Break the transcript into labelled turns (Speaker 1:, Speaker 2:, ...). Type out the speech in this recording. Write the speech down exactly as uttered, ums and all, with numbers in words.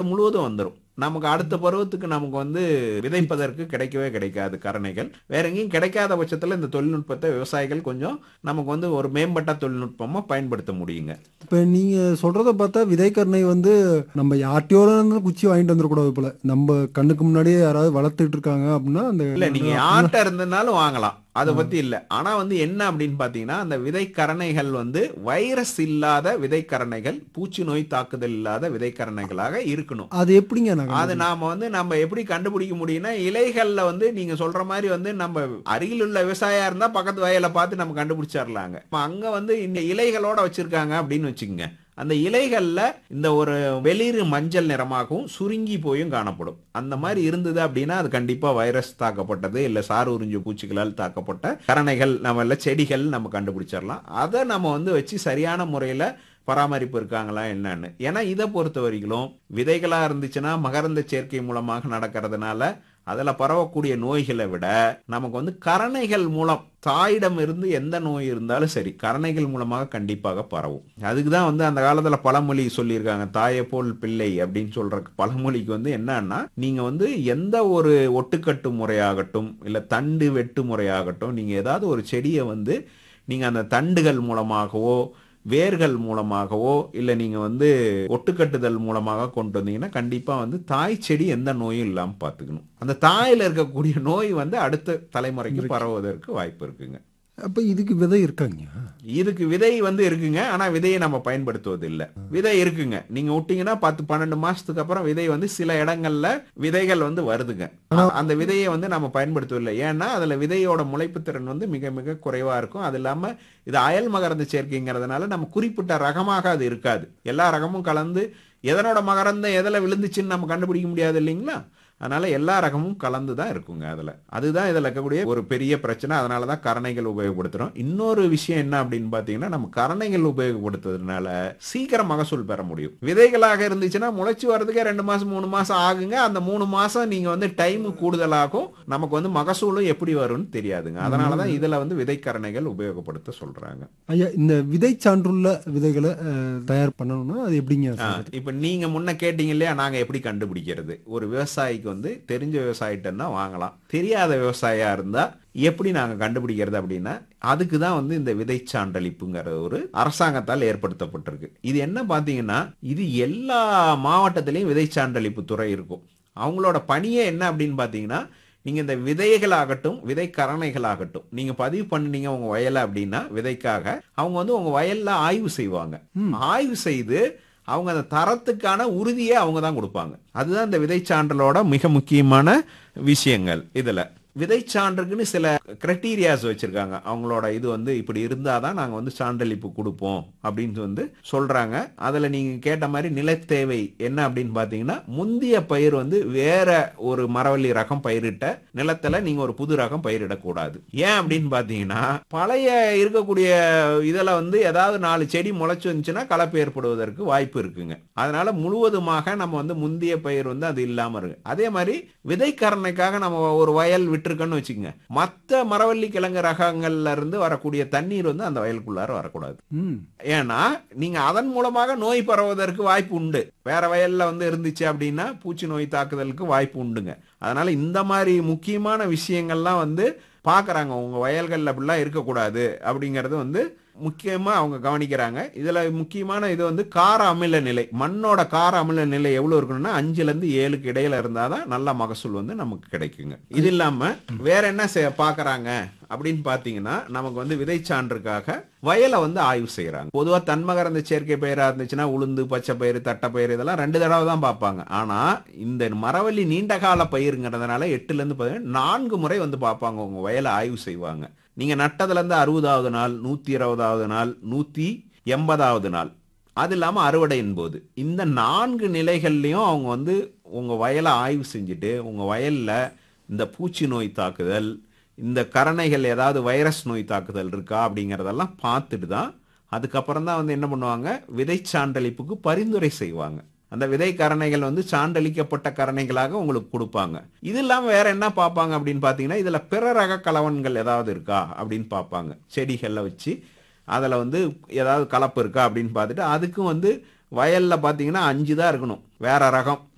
Speaker 1: முழுவதும் வந்துரும். நமக்கு அடுத்த பருவத்துக்கு நமக்கு வந்து விதைப்பதற்கு கிடைக்கவே கிடைக்காது கரணைகள். வேற எங்கேயும் கிடைக்காத பட்சத்துல இந்த தொழில்நுட்பத்தை விவசாயிகள் கொஞ்சம் நமக்கு வந்து ஒரு மேம்பட்ட தொழில்நுட்பமா பயன்படுத்த முடியுங்க.
Speaker 2: இப்ப நீங்க சொல்றத பார்த்தா விதைக்கரணை வந்து நம்ம யார்ட்டையோ இருந்து குச்சி வாங்கிட்டு வந்துடக்கூடாது போல. நம்ம கண்ணுக்கு முன்னாடியே யாராவது வளர்த்துட்டு இருக்காங்க அப்படின்னா அந்த
Speaker 1: இல்ல நீங்க யார்கிட்ட இருந்தனாலும் வாங்கலாம். அதை பத்தி இல்ல. ஆனா வந்து என்ன அப்படின்னு பாத்தீங்கன்னா அந்த விதைக்கரணைகள் வந்து வைரஸ் இல்லாத விதைக்கரணைகள், பூச்சி நோய் தாக்குதல் இல்லாத விதைக்கரணைகளாக இருக்கணும்.
Speaker 2: அது எப்படிங்க நான்
Speaker 1: அது நாம வந்து நம்ம எப்படி கண்டுபிடிக்க முடியும்னா, இலைகள்ல வந்து நீங்க சொல்ற மாதிரி வந்து நம்ம அருகில் உள்ள விவசாயியா இருந்தா பக்கத்து வயலை பார்த்து நம்ம கண்டுபிடிச்சிடலாங்க. அங்க வந்து இந்த இலைகளோட வச்சிருக்காங்க அப்படின்னு வச்சுக்கோங்க. அந்த இலைகள்ல இந்த ஒரு வெளிர் மஞ்சள் நிறமாகவும் சுருங்கி போயும் காணப்படும். அந்த மாதிரி இருந்தது அப்படின்னா அது கண்டிப்பா வைரஸ் தாக்கப்பட்டது இல்ல சாறு உறிஞ்சு பூச்சிகளால் தாக்கப்பட்ட கரணைகள் நம்ம இல்ல செடிகள் நம்ம கண்டுபிடிச்சிடலாம். அதை நம்ம வந்து வச்சு சரியான முறையில பராமரிப்பு இருக்காங்களா என்னன்னு. ஏன்னா இதை பொறுத்த வரைக்கும் விதைகளா இருந்துச்சுன்னா மகரந்த சேர்க்கை மூலமாக நடக்கிறதுனால அதுல பரவக்கூடிய நோய்களை விட நமக்கு வந்து கரணைகள் மூலம் தாயிடம் இருந்து எந்த நோய் இருந்தாலும் சரி கரணைகள் மூலமாக கண்டிப்பாக பரவும். அதுக்குதான் வந்து அந்த காலத்துல பழமொழி சொல்லியிருக்காங்க, தாயை போல் பிள்ளை அப்படின்னு சொல்ற பழமொழிக்கு வந்து என்னன்னா, நீங்க வந்து எந்த ஒரு ஒட்டுக்கட்டு முறையாகட்டும் இல்ல தண்டு வெட்டு முறையாகட்டும் நீங்க ஏதாவது ஒரு செடியை வந்து நீங்க அந்த தண்டுகள் மூலமாகவோ வேர்கள் மூலமாகவோ இல்ல நீங்க வந்து ஒட்டுக்கட்டுதல் மூலமாக கொண்டு வந்தீங்கன்னா கண்டிப்பா வந்து தாய் செடி எந்த நோயும் இல்லாம பாத்துக்கணும். அந்த தாயில இருக்கக்கூடிய நோய் வந்து அடுத்த தலைமுறைக்கு பரவுவதற்கு வாய்ப்பு இருக்குங்க.
Speaker 2: அப்ப இதுக்கு விதை இருக்காங்க?
Speaker 1: இதுக்கு விதை வந்து இருக்குங்க. ஆனா விதையை நம்ம பயன்படுத்துவது இல்ல. விதை இருக்குங்க. நீங்க விட்டீங்கன்னா பத்து பன்னெண்டு மாசத்துக்கு அப்புறம் விதை வந்து சில இடங்கள்ல விதைகள் வந்து வருதுங்க. அந்த விதையை வந்து நம்ம பயன்படுத்துவதில்லை. ஏன்னா அதுல விதையோட முளைப்பு திறன் வந்து மிக மிக குறைவா இருக்கும். அது இல்லாம இது அயல் மகரந்த சேர்க்கைங்கிறதுனால நம்ம குறிப்பிட்ட ரகமாக அது இருக்காது. எல்லா ரகமும் கலந்து எதனோட மகரந்தம் எதில் விழுந்துச்சுன்னு நம்ம கண்டுபிடிக்க முடியாது இல்லைங்களா? அதனால எல்லா ரகமும் கலந்து தான் இருக்குங்க அதுல. அதுதான் இதுல இருக்கக்கூடிய ஒரு பெரிய பிரச்சனை. அதனால தான் கரணைகள் உபயோகப்படுத்துறோம். இன்னொரு விஷயம் என்ன அப்படின்னு பாத்தீங்கன்னா, நம்ம கரணைகள் உபயோகப்படுத்துறதுனால சீக்கிரம் மகசூல் பெற முடியும். விதைகளாக இருந்துச்சுன்னா முளைச்சு வர்றதுக்கே ரெண்டு மாசம் மூணு மாசம் ஆகுங்க. அந்த மூணு மாசம் நீங்க வந்து டைம் கூடுதலாகும். நமக்கு வந்து மகசூலும் எப்படி வரும்னு தெரியாதுங்க. அதனாலதான் இதுல வந்து விதைக்கரணைகள் உபயோகப்படுத்த சொல்றாங்க.
Speaker 2: ஐயா, இந்த விதை சான்றுள்ள விதைகளை தயார் பண்ணணும்னா அது எப்படிங்க?
Speaker 1: இப்ப நீங்க முன்ன கேட்டீங்க இல்லையா, நாங்க எப்படி கண்டுபிடிக்கிறது? ஒரு விவசாயிக்கு வந்து தெரிஞ்ச விவசாயிட்ட தான் வாங்கலாம். தெரியாத விவசாயியா இருந்தா எப்படி நாங்க கண்டுபிடிக்கிறது அப்படின்னா, அதுக்கு தான் வந்து இந்த விதை சான்றளிப்புங்கிற ஒரு அரசாங்கத்தால் ஏற்படுத்தப்பட்டிருக்கு. இது என்ன பாத்தீங்கன்னா, இது எல்லா மாவட்டத்திலையும் விதை சான்றளிப்பு துறை இருக்கும். அவங்களோட பணியே என்ன அப்படின்னு பாத்தீங்கன்னா, நீங்க இந்த விதைகளாகட்டும் விதை கரணைகளாகட்டும் நீங்க பதிவு பண்ணீங்க உங்க வயல அப்படின்னா விதைக்காக அவங்க வந்து உங்க வயல்ல ஆய்வு செய்வாங்க. ஆய்வு செய்து அவங்க அந்த தரத்துக்கான உறுதியை அவங்க தான் கொடுப்பாங்க. அதுதான் இந்த விதை சான்றலோட மிக முக்கியமான விஷயங்கள். இதுல விதை சான்றுக்குன்னு சில கிரைட்டீரியாஸ் வச்சிருக்காங்க. அவங்களோட இது வந்து இப்படி இருந்தாதான் நாங்க வந்து சான்றளிப்பு கொடுப்போம் அப்படின்னு வந்து சொல்றாங்க. அதுல நீங்க கேட்ட மாதிரி நிலத்தேவை என்ன அப்படின்னு பாத்தீங்கன்னா, முந்திய பயிர் வந்து வேற ஒரு மரவள்ளி ரகம் பயிரிட்ட நிலத்துல நீங்க ஒரு புது ரகம் பயிரிடக்கூடாது. ஏன் அப்படின்னு பாத்தீங்கன்னா, பழைய இருக்கக்கூடிய இதுல வந்து ஏதாவது நாலு செடி முளைச்சு வந்துச்சுன்னா கலப்பு ஏற்படுவதற்கு வாய்ப்பு இருக்குங்க. அதனால முழுவதுமாக நம்ம வந்து முந்திய பயிர் வந்து அது இல்லாம இருக்கு. அதே மாதிரி விதைக்கரணைக்காக நம்ம ஒரு வயல் விட்டுருக்கன்னு வச்சுக்கோங்க, மற்ற மரவள்ளி கிழங்கு ரகங்கள்ல இருந்து வரக்கூடிய தண்ணீர் வந்து அந்த வயலுக்குள்ளார வரக்கூடாது. ஏன்னா நீங்க அதன் மூலமாக நோய் பரவுவதற்கு வாய்ப்பு உண்டு. வேற வயல்ல வந்து இருந்துச்சு அப்படின்னா பூச்சி நோய் தாக்குதலுக்கு வாய்ப்பு உண்டுங்க. அதனால இந்த மாதிரி முக்கியமான விஷயங்கள்லாம் வந்து பாக்குறாங்க. உங்க வயல்கள் அப்படிலாம் இருக்கக்கூடாது அப்படிங்கறது வந்து முக்கியமா அவங்க கவனிக்கிறாங்க. இதுல முக்கியமான இது வந்து கார அமில நிலை, மண்ணோட கார அமில நிலை எவ்வளவு இருக்கணும்னா அஞ்சுல இருந்து ஏழுக்கு இடையில இருந்தாதான் நல்ல மகசூல் வந்து நமக்கு கிடைக்குங்க. இது இல்லாம வேற என்ன பாக்குறாங்க அப்படின்னு பாத்தீங்கன்னா, நமக்கு வந்து விதை சான்றுக்காக வயலை வந்து ஆய்வு செய்யறாங்க. பொதுவா தன்மகரந்த சேர்க்கை பயிரா இருந்துச்சுன்னா உளுந்து, பச்சை பயிறு, தட்டைப்பயிறு இதெல்லாம் ரெண்டு தடவை தான் பார்ப்பாங்க. ஆனா இந்த மரவள்ளி நீண்ட கால பயிருங்கிறதுனால எட்டுல இருந்து நான்கு முறை வந்து பார்ப்பாங்க. உங்க வயலை ஆய்வு செய்வாங்க. நீங்க நட்டதுல இருந்து அறுபதாவது நாள், நூத்தி இருபதாவது நாள், நூத்தி எண்பதாவது நாள், அது இல்லாம அறுவடையின் போது இந்த நான்கு நிலைகள்லயும் அவங்க வந்து உங்க வயலை ஆய்வு செஞ்சுட்டு உங்க வயல்ல இந்த பூச்சி நோய் தாக்குதல், இந்த கரணைகள் ஏதாவது வைரஸ் நோய் தாக்குதல் இருக்கா அப்படிங்கறதெல்லாம் பார்த்துட்டு தான் அதுக்கப்புறம் தான் வந்து என்ன பண்ணுவாங்க, விதை சான்றளிப்புக்கு பரிந்துரை செய்வாங்க. அந்த விதை கரணைகள் வந்து சான்றளிக்கப்பட்ட கரணைகளாக உங்களுக்கு கொடுப்பாங்க. இது இல்லாம வேற என்ன பார்ப்பாங்க அப்படின்னு பாத்தீங்கன்னா, இதுல பிற ரக கலவன்கள் ஏதாவது இருக்கா அப்படின்னு பார்ப்பாங்க. செடிகள்ல வச்சு அதுல வந்து ஏதாவது கலப்பு இருக்கா அப்படின்னு பார்த்துட்டு அதுக்கும் வந்து வயல்ல பாத்தீங்கன்னா அஞ்சு தான் இருக்கணும் வேற ரகம்.